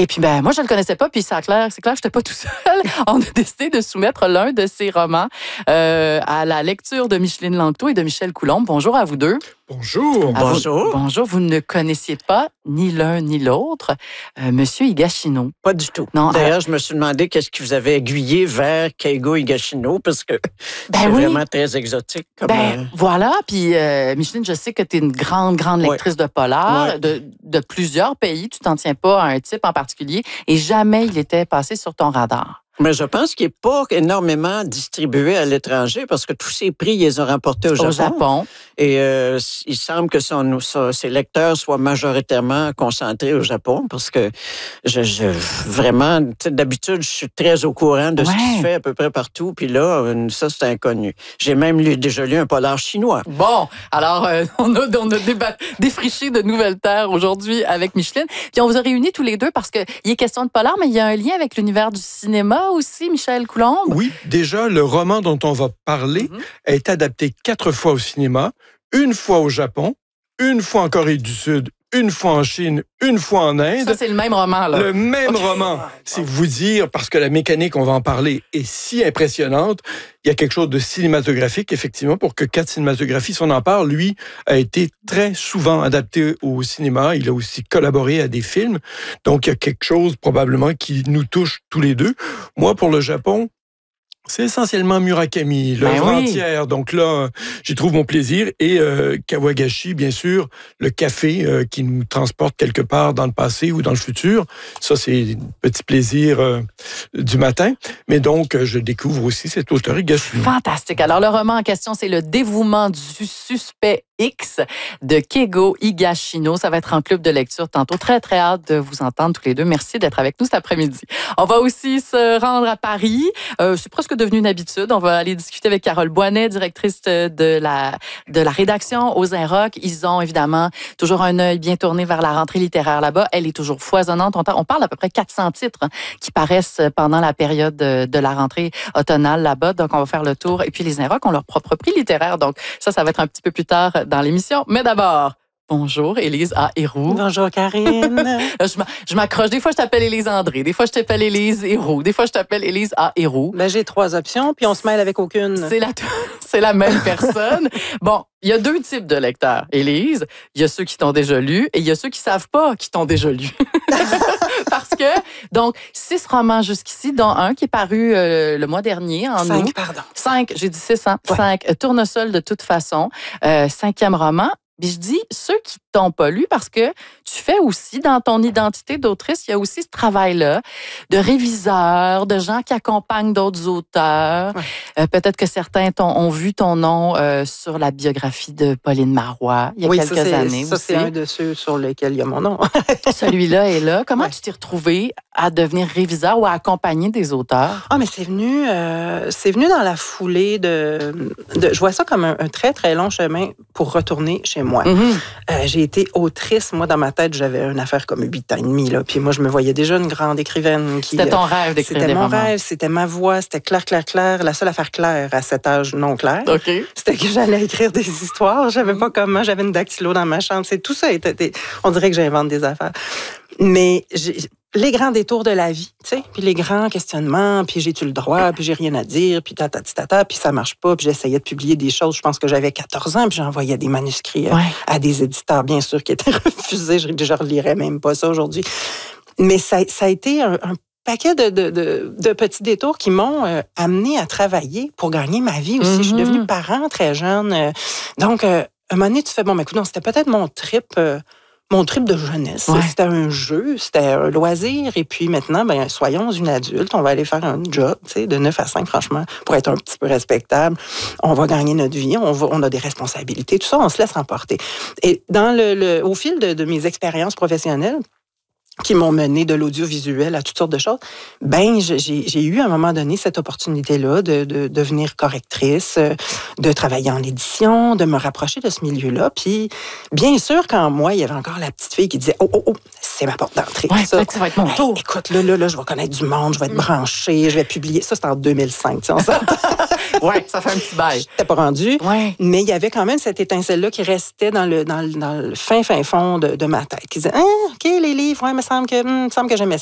Et puis, moi, je ne le connaissais pas, puis c'est clair que je n'étais pas tout seul. On a décidé de soumettre l'un de ses romans à la lecture de Micheline Langto et de Michel Coulombe. Bonjour à vous deux. Bonjour. Bonjour. Bonjour. Vous ne connaissiez pas ni l'un ni l'autre Monsieur Higashino. Pas du tout. Non, d'ailleurs, je me suis demandé qu'est-ce qui vous avait aiguillé vers Keigo Higashino, parce que c'est vraiment très exotique. Voilà. Puis, Micheline, je sais que tu es une grande lectrice de polar de plusieurs pays. Tu t'en tiens pas à un type en particulier et jamais il était passé sur ton radar. Mais je pense qu'il n'est pas énormément distribué à l'étranger parce que tous ses prix, ils les ont remportés au Japon. Et il semble que ses lecteurs soient majoritairement concentrés au Japon parce que vraiment, d'habitude, je suis très au courant de ce qui se fait à peu près partout. Puis là, ça, c'est inconnu. J'ai même déjà lu un polar chinois. Bon, alors, on a défriché de nouvelles terres aujourd'hui avec Micheline. Puis on vous a réunis tous les deux parce qu'il est question de polar, mais il y a un lien avec l'univers du cinéma aussi, Michel Coulombe? Oui, déjà, le roman dont on va parler a été adapté 4 fois au cinéma, 1 fois au Japon, 1 fois en Corée du Sud, 1 fois en Chine, 1 fois en Inde. Ça, c'est le même roman, là. Le même roman. C'est vous dire, parce que la mécanique, on va en parler, est si impressionnante. Il y a quelque chose de cinématographique, effectivement, pour que 4 cinématographies, si on en parle, lui, a été très souvent adapté au cinéma. Il a aussi collaboré à des films. Donc, il y a quelque chose, probablement, qui nous touche tous les deux. Moi, pour le Japon, c'est essentiellement Murakami, l'œuvre entière. Donc là, j'y trouve mon plaisir. Et Kawagashi, bien sûr, le café qui nous transporte quelque part dans le passé ou dans le futur. Ça, c'est un petit plaisir du matin. Mais donc, je découvre aussi cet auteur Higashino. Fantastique. Alors, le roman en question, c'est Le dévouement du suspect X de Keigo Higashino. Ça va être en club de lecture tantôt. Très, très hâte de vous entendre tous les deux. Merci d'être avec nous cet après-midi. On va aussi se rendre à Paris. C'est presque devenu une habitude. On va aller discuter avec Carole Boinet, directrice de la rédaction aux Inrocks. Ils ont évidemment toujours un œil bien tourné vers la rentrée littéraire là-bas. Elle est toujours foisonnante. On parle d'à peu près 400 titres qui paraissent pendant la période de la rentrée automnale là-bas. Donc, on va faire le tour. Et puis, les Inrocks ont leur propre prix littéraire. Donc, ça va être un petit peu plus tard dans l'émission. Mais d'abord, bonjour, Élise A. Héroux. Bonjour, Karine. Je m'accroche. Des fois, je t'appelle Élise André. Des fois, je t'appelle Élise Héroux. Des fois, je t'appelle Élise A. Héroux. J'ai 3 options, puis on se mêle avec aucune. C'est la même personne. Bon, il y a 2 types de lecteurs, Élise. Il y a ceux qui t'ont déjà lu et il y a ceux qui savent pas qui t'ont déjà lu. Parce que, donc, 6 romans jusqu'ici, dont un qui est paru le mois dernier, en 5, août. pardon. 5, j'ai dit 6, hein? 5. Tournesol de toute façon. 5e roman. Puis je dis ceux qui t'ont pas lu parce que tu fais aussi dans ton identité d'autrice, il y a aussi ce travail-là de réviseur, de gens qui accompagnent d'autres auteurs. Peut-être que certains ont vu ton nom sur la biographie de Pauline Marois il y a quelques années. Ça, c'est un de ceux sur lesquels il y a mon nom. Celui-là est là. Comment tu t'es retrouvée à devenir réviseur ou à accompagner des auteurs? Mais c'est venu dans la foulée je vois ça comme un très, très long chemin pour retourner chez moi. J'ai été autrice. Moi, dans ma tête, j'avais une affaire comme 8 ans et demi. Là. Puis moi, je me voyais déjà une grande écrivaine. C'était ton rêve d'écrire des romans? C'était mon rêve, c'était ma voix, c'était clair. La seule affaire claire à cet âge non clair, c'était que j'allais écrire des histoires. Je savais pas comment. J'avais une dactylo dans ma chambre. Tout ça on dirait que j'invente des affaires. Mais les grands détours de la vie, tu sais, puis les grands questionnements, puis j'ai-tu le droit, puis j'ai rien à dire, puis tata, puis ça marche pas, puis j'essayais de publier des choses. Je pense que j'avais 14 ans, puis j'envoyais des manuscrits à des éditeurs, bien sûr, qui étaient refusés. Je relirais même pas ça aujourd'hui. Mais ça a été un paquet de petits détours qui m'ont amené à travailler pour gagner ma vie aussi. Je suis devenue parent très jeune. Donc, à un moment donné, tu fais, écoute, non, c'était peut-être mon trip de jeunesse. C'était un jeu, c'était un loisir. Et puis maintenant, soyons une adulte. On va aller faire un job, de 9 à 5, franchement, pour être un petit peu respectable. On va gagner notre vie, on a des responsabilités. Tout ça, on se laisse emporter. Et au fil de mes expériences professionnelles, qui m'ont mené de l'audiovisuel à toutes sortes de choses, j'ai eu à un moment donné cette opportunité-là de devenir correctrice, de travailler en édition, de me rapprocher de ce milieu-là. Puis, bien sûr, qu'en moi, il y avait encore la petite fille qui disait « Oh, c'est ma porte d'entrée. » ça va être mon tour. Écoute, là, je vais connaître du monde, je vais être branchée, je vais publier. Ça, c'était en 2005, on s'entend. Ça fait un petit bail. Je n'étais pas rendue, mais il y avait quand même cette étincelle-là qui restait dans le fin fond de ma tête, qui disait « OK, les livres, il me semble que j'aimais